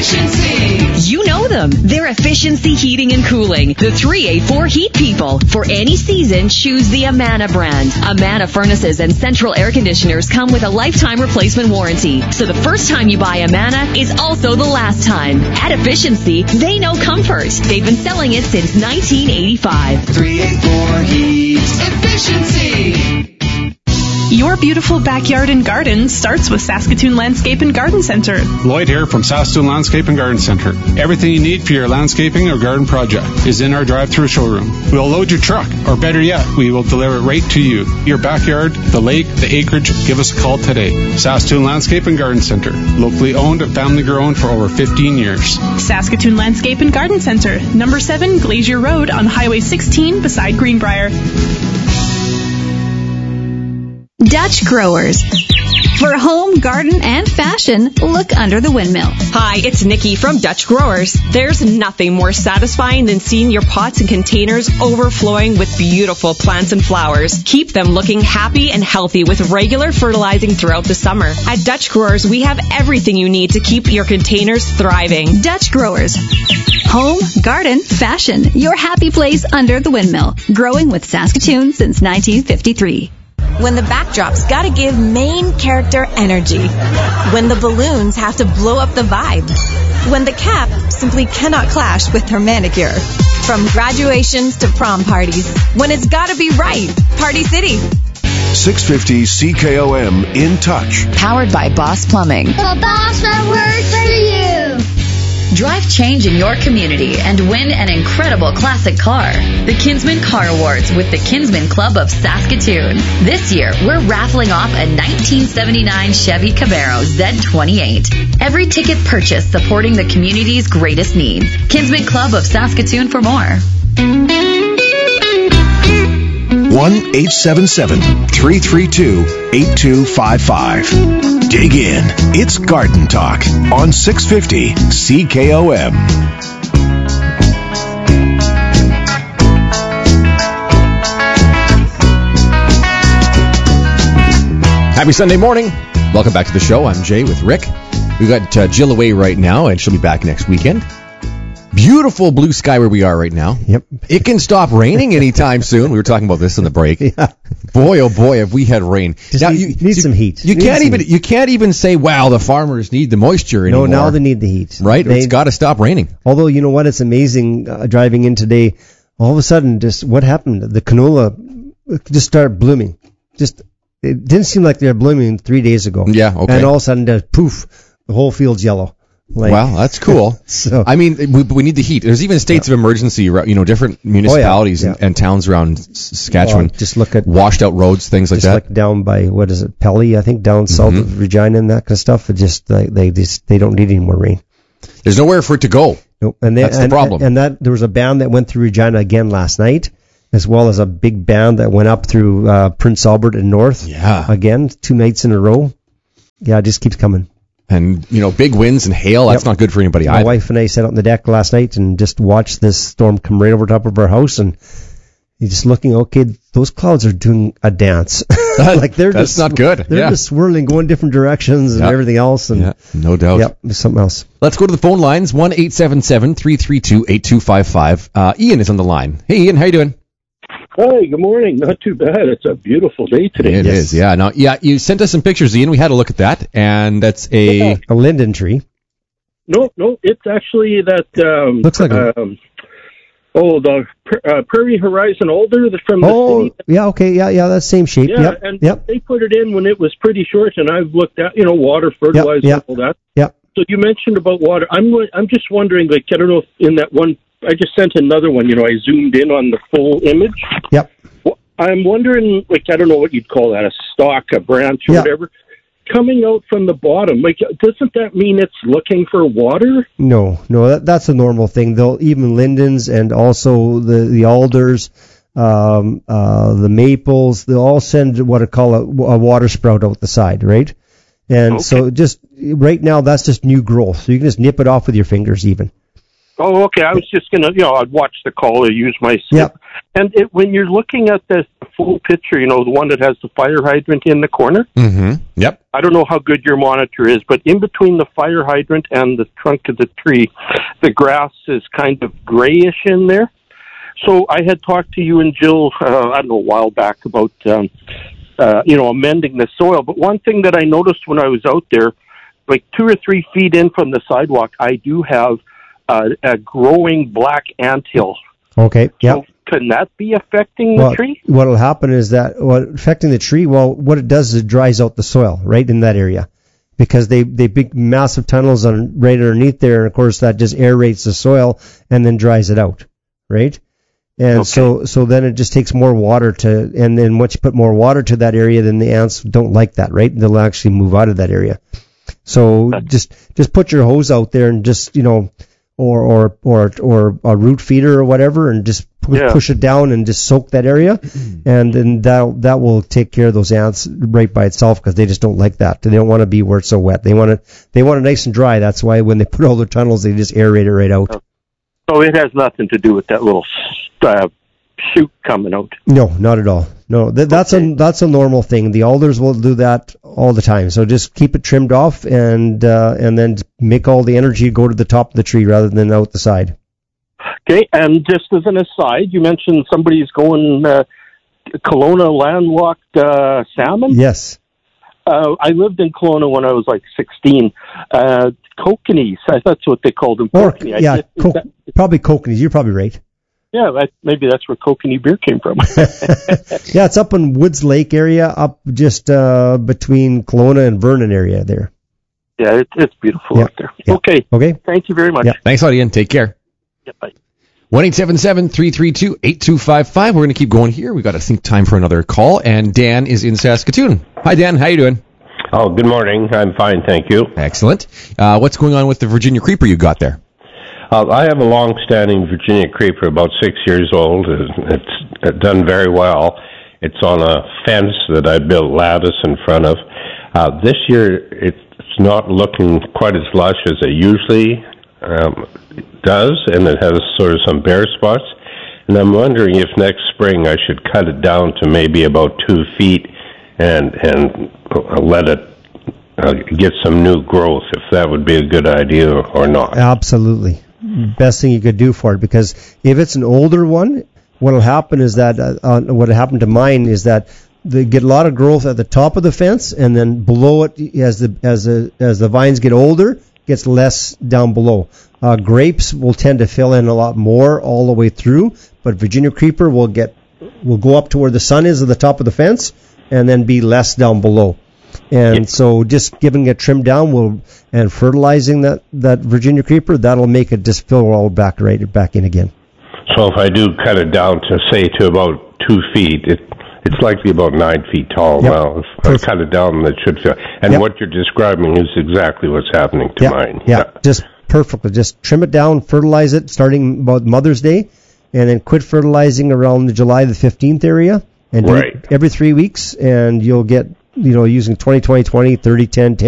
Efficiency. You know them. They're Efficiency Heating and Cooling. The 384 Heat People. For any season, choose the Amana brand. Amana furnaces and central air conditioners come with a lifetime replacement warranty. So the first time you buy Amana is also the last time. At Efficiency, they know comfort. They've been selling it since 1985. 384 Heat. Efficiency. Your beautiful backyard and garden starts with Saskatoon Landscape and Garden Center. Lloyd here from Saskatoon Landscape and Garden Center. Everything you need for your landscaping or garden project is in our drive-through showroom. We'll load your truck, or better yet, we will deliver it right to you. Your backyard, the lake, the acreage, give us a call today. Saskatoon Landscape and Garden Center. Locally owned and family grown for over 15 years. Saskatoon Landscape and Garden Center, number 7 Glacier Road on Highway 16 beside Greenbrier. Dutch Growers. For home, garden, and fashion, look under the windmill. Hi, it's Nikki from Dutch Growers. There's nothing more satisfying than seeing your pots and containers overflowing with beautiful plants and flowers. Keep them looking happy and healthy with regular fertilizing throughout the summer. At Dutch Growers, we have everything you need to keep your containers thriving. Dutch Growers. Home, garden, fashion. Your happy place under the windmill. Growing with Saskatoon since 1953. When the backdrop's gotta give main character energy. When the balloons have to blow up the vibe. When the cap simply cannot clash with her manicure. From graduations to prom parties. When it's gotta be right. Party City. 650 CKOM In Touch. Powered by Boss Plumbing. The boss that works for you. Drive change in your community and win an incredible classic car. The Kinsman Car Awards with the Kinsman Club of Saskatoon. This year, we're raffling off a 1979 Chevy Camaro Z28. Every ticket purchased supporting the community's greatest needs. Kinsman Club of Saskatoon for more. 1-877-332-8255. Dig in. It's Garden Talk on 650 CKOM. Happy Sunday morning. Welcome back to the show. I'm Jay with Rick. We've got Jill away right now, and she'll be back next weekend. Beautiful blue sky where we are right now. Yep. It can stop raining anytime soon. We were talking about this in the break. Yeah. Boy, oh boy, have we had rain. Now, you need some heat. You can't even say, wow, the farmers need the moisture anymore. No, now they need the heat. Right? It's got to stop raining. Although, you know what? It's amazing driving in today. All of a sudden, just what happened? The canola just started blooming. It didn't seem like they were blooming 3 days ago. Yeah, okay. And all of a sudden, poof, the whole field's yellow. Wow, that's cool. So, I mean, we need the heat. There's even states of emergency, different municipalities and towns around Saskatchewan. Just look at washed out roads, things like that. Like down by, what is it, Pelly, I think, down south of Regina and that kind of stuff. It just, they don't need any more rain. There's nowhere for it to go. Nope. That's the problem. And there was a band that went through Regina again last night, as well as a big band that went up through Prince Albert and north. Yeah. Again, 2 nights in a row. Yeah, it just keeps coming. And, big winds and hail, that's not good for anybody either. My wife and I sat on the deck last night and just watched this storm come right over top of our house, and you're just looking, okay, those clouds are doing a dance. That's not good. They're just swirling, going different directions and everything else. And no doubt. Yep, there's something else. Let's go to the phone lines, 1-877-332-8255. Ian is on the line. Hey, Ian, how you doing? Hi, good morning. Not too bad. It's a beautiful day today. It is, yeah. Now, you sent us some pictures, Ian. We had a look at that, and that's a linden tree. No, it's actually that. Looks like the Prairie Horizon alder from the city. Yeah, okay, yeah, that's same shape. Yeah, they put it in when it was pretty short, and I've looked at, water, fertilizer, all that. Yeah. So you mentioned about water. I'm just wondering, I don't know if in that one. I just sent another one, I zoomed in on the full image. Yep. Well, I'm wondering, I don't know what you'd call that, a stalk, a branch, or whatever, coming out from the bottom. Doesn't that mean it's looking for water? No, that's a normal thing. Even lindens and also the alders, the maples, they'll all send what I call a water sprout out the side, right? And so just right now, that's just new growth. So you can just nip it off with your fingers even. Oh, okay. I was just gonna, I'd watch the call or use my skip. Yep. And when you're looking at the full picture, the one that has the fire hydrant in the corner. Mm-hmm. Yep. I don't know how good your monitor is, but in between the fire hydrant and the trunk of the tree, the grass is kind of grayish in there. So I had talked to you and Jill, I don't know, a while back about, amending the soil. But one thing that I noticed when I was out there, like 2 or 3 feet in from the sidewalk, I do have a growing black anthill. Okay, yeah. So can that be affecting the tree? What will happen is that, affecting the tree, what it does is it dries out the soil right in that area. Because they big massive tunnels right underneath there, and of course that just aerates the soil and then dries it out, right? And so then it just takes more water and then once you put more water to that area, then the ants don't like that, right? They'll actually move out of that area. So just put your hose out there and just, or a root feeder or whatever, and just push it down and just soak that area, and then that will take care of those ants right by itself, because they just don't like that. They don't want to be where it's so wet. They want it nice and dry. That's why when they put all their tunnels, they just aerate it right out. So it has nothing to do with that little shoot coming out. No, not at all. No, that's a normal thing. The alders will do that all the time. So just keep it trimmed off, and then make all the energy go to the top of the tree rather than out the side. Okay, and just as an aside, you mentioned somebody's going Kelowna landlocked salmon. Yes. I lived in Kelowna when I was like 16. Kokanees, that's what they called them. Probably kokanees. You're probably right. Yeah, maybe that's where kokanee beer came from. Yeah, it's up in Woods Lake area, up just between Kelowna and Vernon area there. Yeah, it's beautiful out there. Yeah. Okay. Thank you very much. Yeah. Thanks, Ian. Take care. Yeah, bye. 1-877-332-8255. We're going to keep going here. We've got, I think, time for another call. And Dan is in Saskatoon. Hi, Dan. How you doing? Oh, good morning. I'm fine, thank you. Excellent. What's going on with the Virginia creeper you got there? I have a long-standing Virginia creeper, about 6 years old. It's done very well. It's on a fence that I built lattice in front of. This year, it's not looking quite as lush as it usually does, and it has sort of some bare spots. And I'm wondering if next spring I should cut it down to maybe about 2 feet and let it get some new growth, if that would be a good idea or not. Absolutely. Best thing you could do for it, because if it's an older one, what will happen is that what happened to mine is that they get a lot of growth at the top of the fence, and then below it, as the vines get older, gets less down below. Grapes will tend to fill in a lot more all the way through, but Virginia creeper will go up to where the sun is at the top of the fence, and then be less down below. And so just giving it trimmed down and fertilizing that Virginia creeper, that'll make it just fill all back in again. So if I do cut it down to about 2 feet, it's likely about 9 feet tall now. If I cut it down, it should fill. And what you're describing is exactly what's happening to mine. Yeah, just perfectly. Just trim it down, fertilize it starting about Mother's Day, and then quit fertilizing around the July the 15th area, and do it every 3 weeks, and you'll get, using 20-20-20, 30-10-10,